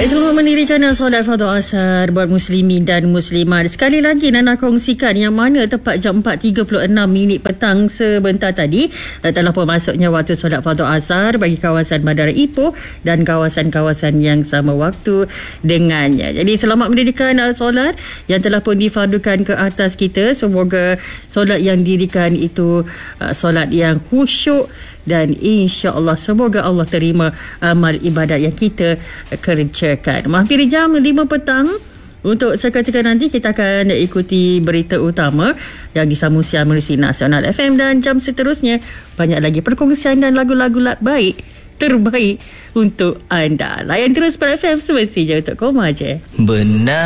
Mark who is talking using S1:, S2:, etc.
S1: Baik, selamat mendirikan solat fardu asar buat muslimin dan muslimat. Sekali lagi nak kongsikan yang mana tepat jam 4.36 petang sebentar tadi telah pun masuknya waktu solat fardu asar bagi kawasan Bandar Ipoh dan kawasan-kawasan yang sama waktu dengannya. Jadi selamat mendirikan solat yang telah pun difardukan ke atas kita. Semoga solat yang dirikan itu solat yang khusyuk dan insya-Allah semoga Allah terima amal ibadat yang kita kerjakan. Menghampiri jam 5 petang. Untuk seketika nanti kita akan ikuti berita utama yang disambung siar melalui Nasional FM, dan jam seterusnya banyak lagi perkongsian dan lagu-lagu baik terbaik untuk anda. Layan terus per FM semestinya untuk koma je.
S2: Benar.